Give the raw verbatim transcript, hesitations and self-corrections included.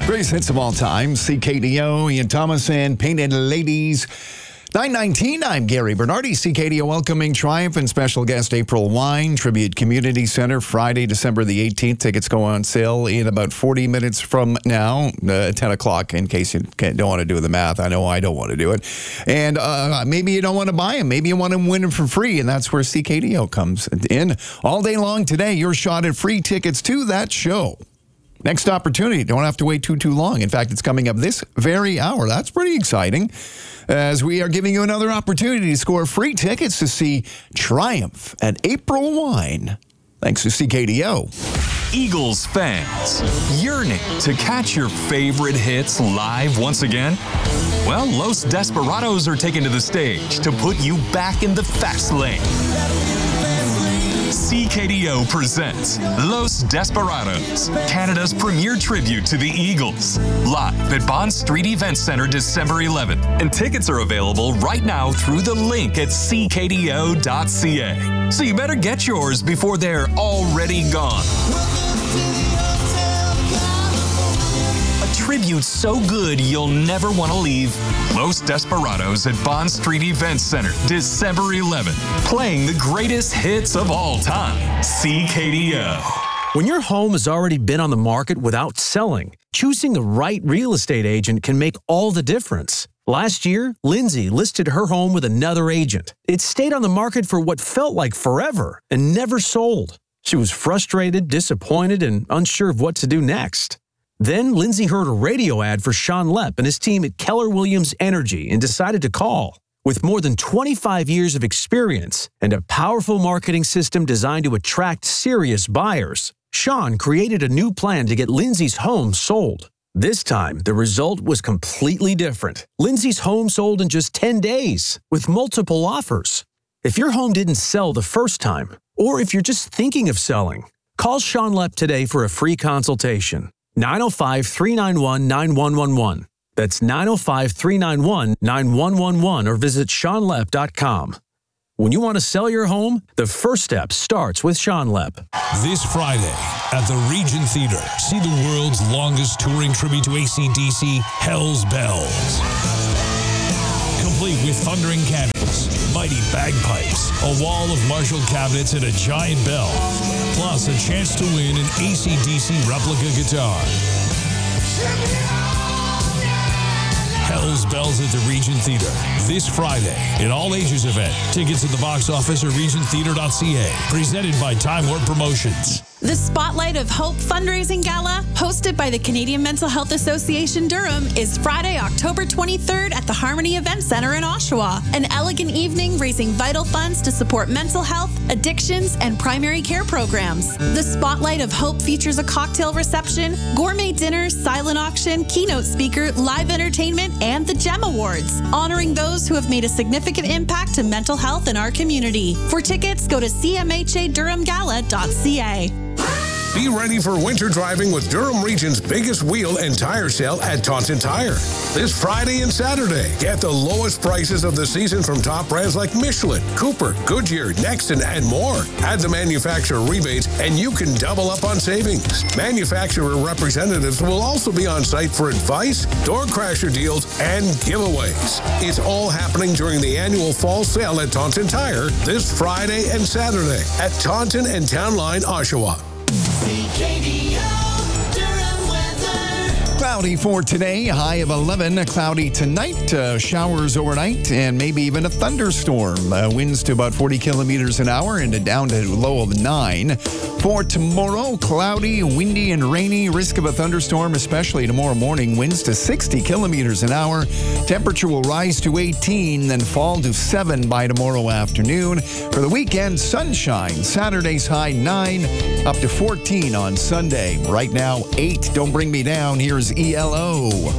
Greatest hits of all time. C K D O, Ian Thomas and Painted Ladies. nine nineteen, I'm Gary Bernardi. C K D O welcoming Triumph and special guest April Wine, Tribute Community Center, Friday, December the eighteenth. Tickets go on sale in about forty minutes from now, uh, ten o'clock, in case you can't, don't want to do the math. I know I don't want to do it. And uh, maybe you don't want to buy them. Maybe you want to win them for free, and that's where C K D O comes in. All day long today, your shot at free tickets to that show. Next opportunity. Don't have to wait too, too long. In fact, it's coming up this very hour. That's pretty exciting, as we are giving you another opportunity to score free tickets to see Triumph at April Wine. Thanks to C K D O. Eagles fans, yearning to catch your favorite hits live once again? Well, Los Desperados are taken to the stage to put you back in the fast lane. C K D O presents Los Desperados, Canada's premier tribute to the Eagles. Live at Bond Street Event Center December eleventh. And tickets are available right now through the link at c k d o dot c a. So you better get yours before they're already gone. A tribute so good you'll never want to leave. Los Desperados at Bond Street Event Center, December eleventh. Playing the greatest hits of all time. C K D O. When your home has already been on the market without selling, choosing the right real estate agent can make all the difference. Last year, Lindsay listed her home with another agent. It stayed on the market for what felt like forever and never sold. She was frustrated, disappointed, and unsure of what to do next. Then Lindsay heard a radio ad for Sean Lepp and his team at Keller Williams Energy and decided to call. With more than twenty-five years of experience and a powerful marketing system designed to attract serious buyers, Sean created a new plan to get Lindsay's home sold. This time, the result was completely different. Lindsay's home sold in just ten days with multiple offers. If your home didn't sell the first time, or if you're just thinking of selling, call Sean Lepp today for a free consultation. nine oh five, three nine one, nine one one one. That's nine oh five, three nine one, nine one one one or visit sean lepp dot com. When you want to sell your home, the first step starts with Sean Lepp. This Friday at the Regent Theatre, see the world's longest touring tribute to A C D C, Hell's Bells. Complete with thundering cannons, mighty bagpipes, a wall of Marshall cabinets, and a giant bell. Plus, a chance to win an A C D C replica guitar. Hell's Bells at the Regent Theatre this Friday. An all-ages event. Tickets at the box office or regent theatre dot c a. Presented by Time Warp Promotions. The Spotlight of Hope fundraising gala, hosted by the Canadian Mental Health Association Durham, is Friday, October twenty-third at the Harmony Event Center in Oshawa. An elegant evening raising vital funds to support mental health, addictions, and primary care programs. The Spotlight of Hope features a cocktail reception, gourmet dinner, silent auction, keynote speaker, live entertainment, and the GEM Awards, honoring those who have made a significant impact to mental health in our community. For tickets, go to c m h a durham gala dot c a. Be ready for winter driving with Durham Region's biggest wheel and tire sale at Taunton Tire. This Friday and Saturday, get the lowest prices of the season from top brands like Michelin, Cooper, Goodyear, Nexton, and more. Add the manufacturer rebates and you can double up on savings. Manufacturer representatives will also be on site for advice, door crasher deals, and giveaways. It's all happening during the annual fall sale at Taunton Tire this Friday and Saturday at Taunton and Town Line, Oshawa. C K D O Durham weather. Cloudy for today, high of eleven. Cloudy tonight, uh, showers overnight, and maybe even a thunderstorm. Uh, winds to about forty kilometers an hour and down to a low of nine. For tomorrow, cloudy, windy, and rainy. Risk of a thunderstorm, especially tomorrow morning. Winds to sixty kilometers an hour. Temperature will rise to eighteen, then fall to seven by tomorrow afternoon. For the weekend, sunshine. Saturday's high nine, up to fourteen on Sunday. Right now, eight. Don't bring me down. Here's E L O.